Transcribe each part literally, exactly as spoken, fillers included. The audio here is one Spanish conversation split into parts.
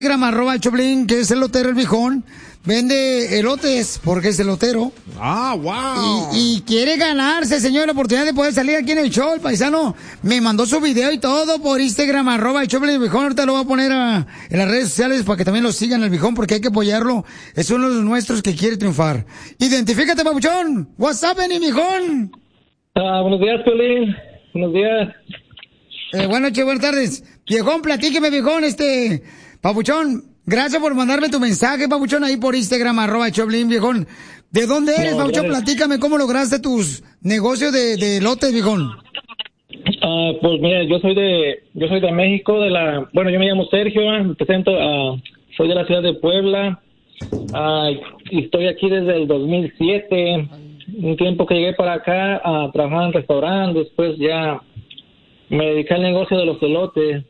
Instagram, arroba el Choplin, que es el lotero, el viejón. Vende elotes porque es elotero. Ah, wow. Y, y quiere ganarse, señor, la oportunidad de poder salir aquí en el show. El paisano me mandó su video y todo por Instagram, arroba el Choplin, el viejón. Ahorita lo voy a poner a, en las redes sociales para que también lo sigan, el viejón, porque hay que apoyarlo. Es uno de los nuestros que quiere triunfar. Identifícate, papuchón. What's happening, viejón? Ah, buenos días, Piolín. Buenos días. Eh, buenas noches, buenas tardes. Viejón, platíqueme, viejón, este... Papuchón, gracias por mandarme tu mensaje, papuchón, ahí por Instagram, arroba Choplin, viejón. ¿De dónde eres, no, papuchón? Gracias. Platícame cómo lograste tus negocios de, de lotes, viejón. Uh, pues mira, yo soy de yo soy de México, de la... Bueno, yo me llamo Sergio, me presento, uh, soy de la ciudad de Puebla, uh, y estoy aquí desde el dos mil siete, un tiempo que llegué para acá a trabajar en restaurante, después ya me dediqué al negocio de los elotes.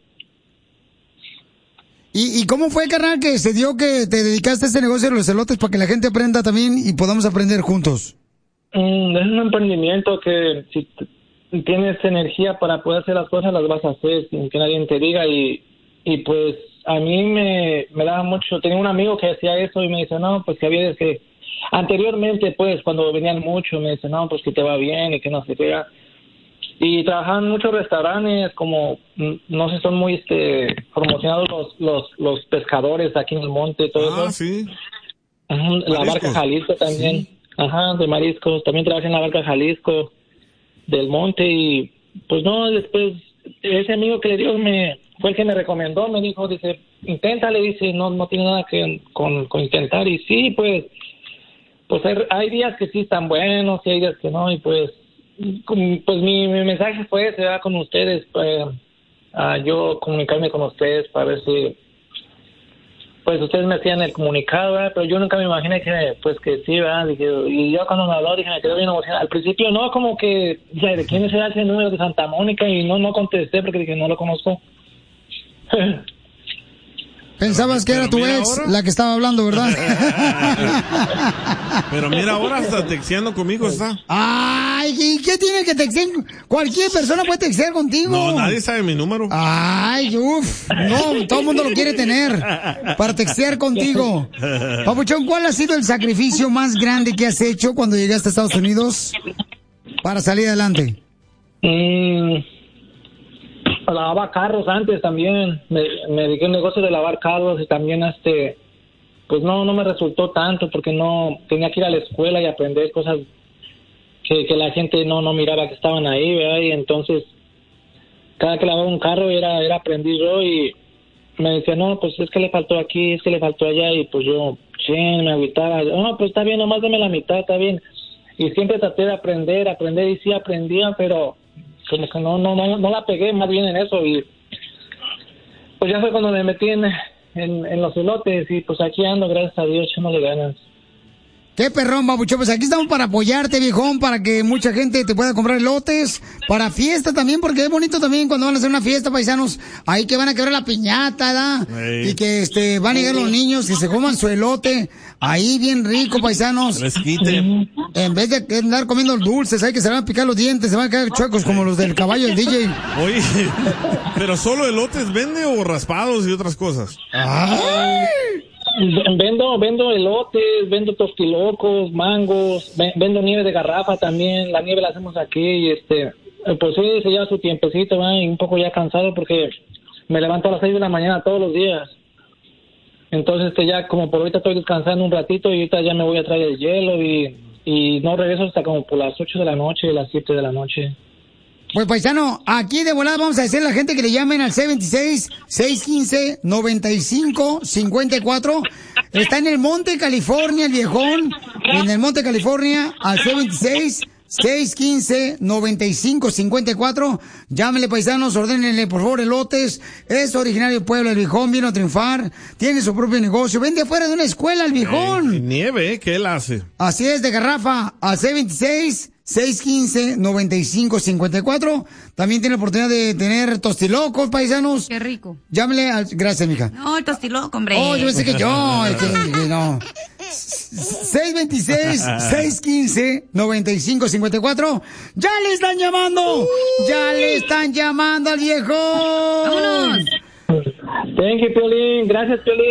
¿Y, ¿Y cómo fue, carnal, que se dio que te dedicaste a este negocio de los elotes para que la gente aprenda también y podamos aprender juntos? Mm, es un emprendimiento que si t- tienes energía para poder hacer las cosas, las vas a hacer sin que nadie te diga. Y, y pues a mí me, me daba mucho... Tenía un amigo que hacía eso y me dice, no, pues que había que... Anteriormente, pues, cuando venían mucho, me dice, no, pues que te va bien y que no se qué. Y trabajaban en muchos restaurantes, como, no sé, son muy este promocionados los los los pescadores aquí en el monte, todo ah, eso. Sí. Ajá, la barca Jalisco también. Sí. Ajá, de mariscos. También trabajé en la barca Jalisco del monte y, pues no, después, ese amigo que le dio me, fue el que me recomendó, me dijo, dice, inténtale, dice, no no tiene nada que con, con intentar. Y sí, pues, pues hay, hay días que sí están buenos y hay días que no, y pues, pues mi, mi mensaje fue ese, ¿verdad? Con ustedes, pues, uh, yo comunicarme con ustedes para ver si, pues ustedes me hacían el comunicado, ¿verdad? Pero yo nunca me imaginé que, pues que sí, ¿verdad? Dije, y yo cuando me habló dije, me quedé bien emocionado. Al principio no, como que, o sea, ¿de quién será ese número de Santa Mónica? Y no, no contesté porque dije, no lo conozco. Pensabas que era tu ex ahora la que estaba hablando, ¿verdad? Pero mira, ahora hasta texteando conmigo está. Ay, ¿y qué tiene que textear? Cualquier persona puede textear contigo. No, nadie sabe mi número. Ay, uff, no, todo el mundo lo quiere tener para textear contigo. Papuchón, ¿cuál ha sido el sacrificio más grande que has hecho cuando llegaste a Estados Unidos para salir adelante? Mm. Lavaba carros antes también, me, me dediqué al negocio de lavar carros y también este, pues no, no me resultó tanto porque no, tenía que ir a la escuela y aprender cosas que, que la gente no, no miraba que estaban ahí, ¿verdad? Y entonces, cada que lavaba un carro era, era aprendiz yo y me decía, no, pues es que le faltó aquí, es que le faltó allá y pues yo, sí, me agüitaba, no, pues está bien, nomás dame la mitad, está bien. Y siempre traté de aprender, aprender y sí aprendía, pero como que no, no, no, no la pegué más bien en eso y pues ya fue cuando me metí en, en, en los elotes y pues aquí ando, gracias a Dios, echándole ganas. Qué perrón, babucho, pues aquí estamos para apoyarte, viejón, para que mucha gente te pueda comprar elotes, para fiesta también, porque es bonito también cuando van a hacer una fiesta, paisanos, ahí que van a quebrar la piñata, ¿verdad? Hey. Y que este van a llegar los niños y se coman su elote, ahí bien rico, paisanos. Resquite. En vez de andar comiendo dulces, hay que se van a picar los dientes, se van a quedar chuecos como los del caballo del D J. Oye, ¿pero solo elotes vende o raspados y otras cosas? ¡Ay! Vendo, vendo elotes, vendo tostilocos, mangos, vendo nieve de garrafa también, la nieve la hacemos aquí y este, pues sí, se lleva su tiempecito, ¿verdad? Y un poco ya cansado porque me levanto a las seis de la mañana todos los días. Entonces este ya como por ahorita estoy descansando un ratito y ahorita ya me voy a traer el hielo y, y no regreso hasta como por las ocho de la noche, las siete de la noche. Pues paisano, aquí de volada vamos a decirle a la gente que le llamen al seis dos seis, seis uno cinco, nueve cinco cinco cuatro. Está en el Monte, California, el viejón. En el Monte, California, al seis dos seis, seis uno cinco, nueve cinco cinco cuatro. Llámenle, paisanos, ordénenle, por favor, elotes. Es originario de Puebla, el viejón, vino a triunfar. Tiene su propio negocio. Vende afuera de una escuela, el viejón. Eh, nieve, ¿eh? ¿Qué él hace? Así es, de garrafa, al seis dos seis, seis uno cinco, nueve cinco cinco cuatro. También tiene la oportunidad de tener tostilocos, paisanos. Qué rico. Llámele al... Gracias, mija. No, el tostiloco, hombre. Oh, yo pensé que yo... Es que, que no. seis dos seis, seis uno cinco, nueve cinco cinco cuatro. ¡Ya le están llamando! ¡Ya le están llamando al viejo! ¡Vámonos! Thank you, Piolín. Gracias, Piolín.